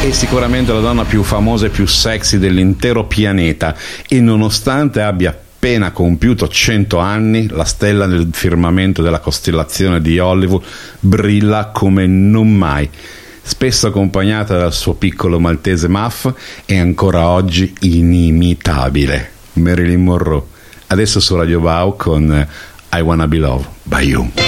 È sicuramente la donna più famosa e più sexy dell'intero pianeta, e nonostante abbia appena compiuto 100 anni, la stella nel firmamento della costellazione di Hollywood brilla come non mai. Spesso accompagnata dal suo piccolo maltese Muff, è ancora oggi inimitabile. Marilyn Monroe. Adesso su Radio Wow con I Wanna Be Loved by You.